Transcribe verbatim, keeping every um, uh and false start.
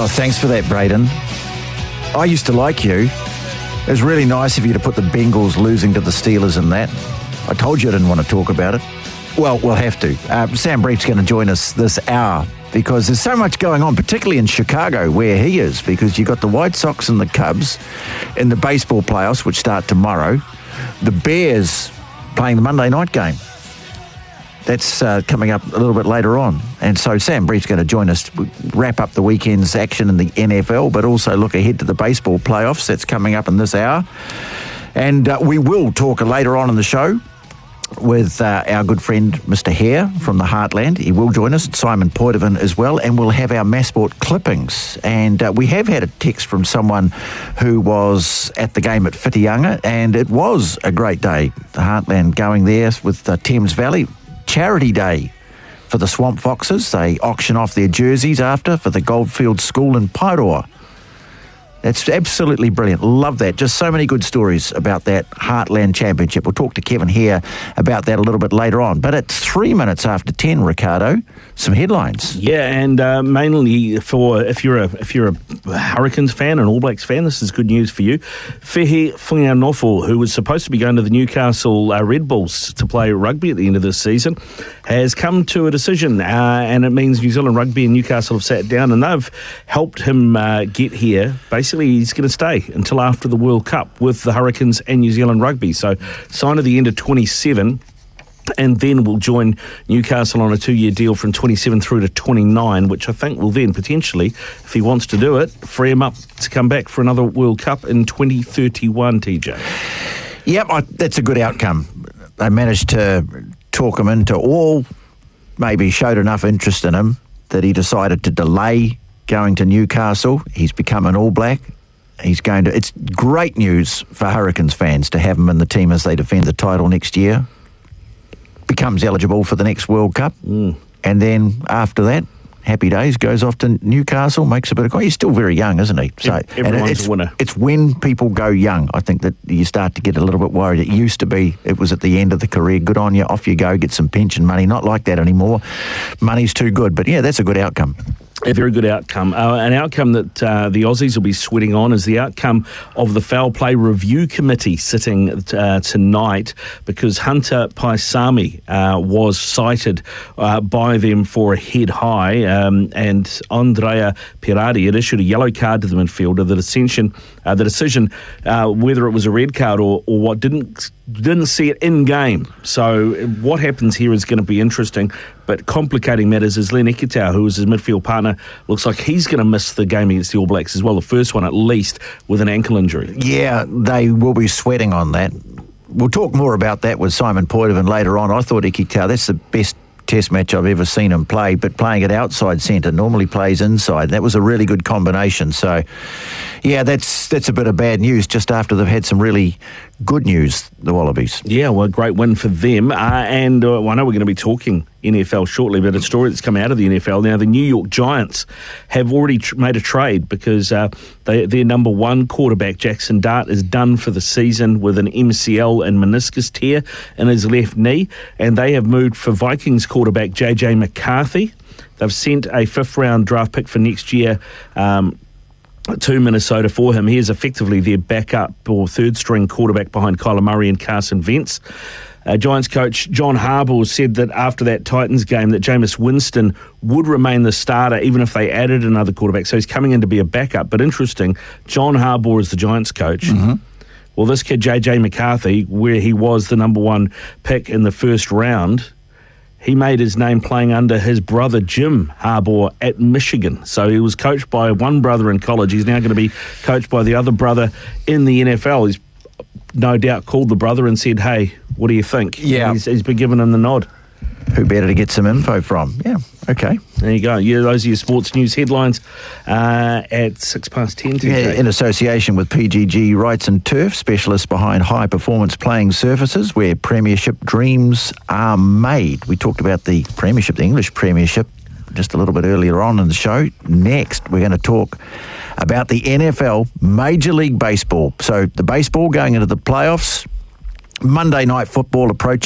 Oh, thanks for that, Braden. I used to like you. It was really nice of you to put the Bengals losing to the Steelers in that. I told you I didn't want to talk about it. Well, we'll have to. Uh, Sam Brief's going to join us this hour because there's so much going on, particularly in Chicago where he is, because you've got the White Sox and the Cubs in the baseball playoffs, which start tomorrow. The Bears playing the Monday night game. That's uh, coming up a little bit later on. And so Sam Brief's going to join us to wrap up the weekend's action in the N F L, but also look ahead to the baseball playoffs. That's coming up in this hour. And uh, we will talk later on in the show with uh, our good friend Mister Hare from the Heartland. He will join us, Simon Poitevin as well, and we'll have our Massport clippings. And uh, we have had a text from someone who was at the game at Whitianga, and it was a great day. The Heartland going there with uh, Thames Valley. Charity day for the Swamp Foxes. They auction off their jerseys after for the Goldfield School in Paeroa. That's absolutely brilliant. Love that. Just so many good stories about that Heartland Championship. We'll talk to Kevin here about that a little bit later on. But at three minutes after ten, Ricardo, some headlines. Yeah, and uh, mainly for if you're a if you're a Hurricanes fan, an All Blacks fan, this is good news for you. Fehi Funganofo, who was supposed to be going to the Newcastle uh, Red Bulls to play rugby at the end of this season, has come to a decision, uh, and it means New Zealand Rugby and Newcastle have sat down and they've helped him uh, get here. Basically, he's going to stay until after the World Cup with the Hurricanes and New Zealand Rugby. So sign at the end of twenty-seven, and then we'll join Newcastle on a two-year deal from twenty-seven through to twenty-nine, which I think will then potentially, if he wants to do it, free him up to come back for another World Cup in twenty thirty-one, T J. Yep, I, that's a good outcome. They managed to talk him into all, maybe showed enough interest in him that he decided to delay going to Newcastle. He's become an All Black. He's going to. It's great news for Hurricanes fans to have him in the team as they defend the title next year. Becomes eligible for the next World Cup. Mm. And then after that, happy days, goes off to Newcastle, makes a bit of... He's still very young, isn't he? So Everyone's it's, a winner. It's when people go young, I think, that you start to get a little bit worried. It used to be, it was at the end of the career, good on you, off you go, get some pension money. Not like that anymore. Money's too good. But yeah, that's a good outcome. A very good outcome. Uh, an outcome that uh, the Aussies will be sweating on is the outcome of the Foul Play Review Committee sitting uh, tonight, because Hunter Paisami uh, was cited uh, by them for a head high, um, and Andrea Pirardi had issued a yellow card to the midfielder. The decision, uh, the decision uh, whether it was a red card or, or what, didn't didn't see it in game. So what happens here is going to be interesting. But complicating matters is Len Ekitau, who was his midfield partner, looks like he's going to miss the game against the All Blacks as well, the first one at least, with an ankle injury. Yeah, they will be sweating on that. We'll talk more about that with Simon Poitevin later on. I thought Ekitau, that's the best Test match I've ever seen him play, but playing it outside centre, normally plays inside. That was a really good combination. So, yeah, that's that's a bit of bad news just after they've had some really good news, the Wallabies. Yeah, well, great win for them. Uh, and uh, well, I know we're going to be talking N F L shortly, but a story that's come out of the N F L. Now, the New York Giants have already tr- made a trade because uh, they, their number one quarterback, Jackson Dart, is done for the season with an M C L and meniscus tear in his left knee, and they have moved for Vikings quarterback J J McCarthy. They've sent a fifth-round draft pick for next year um, to Minnesota for him. He is effectively their backup or third-string quarterback behind Kyler Murray and Carson Wentz. Uh, Giants coach John Harbaugh said that after that Titans game that Jameis Winston would remain the starter even if they added another quarterback. So he's coming in to be a backup. But interesting, John Harbaugh is the Giants coach. Mm-hmm. Well, this kid, J J McCarthy, where he was the number one pick in the first round, he made his name playing under his brother Jim Harbaugh at Michigan. So he was coached by one brother in college. He's now going to be coached by the other brother in the N F L. He's no doubt called the brother and said, hey, what do you think? Yeah. He's, he's been given him the nod. Who better to get some info from? Yeah, okay. There you go. Yeah, those are your sports news headlines uh, at six past ten today. Yeah, in association with P G G Rights and Turf, specialists behind high-performance playing surfaces where premiership dreams are made. We talked about the premiership, the English premiership, just a little bit earlier on in the show. Next, we're going to talk about the N F L, Major League Baseball. So the baseball going into the playoffs, Monday Night Football approaching.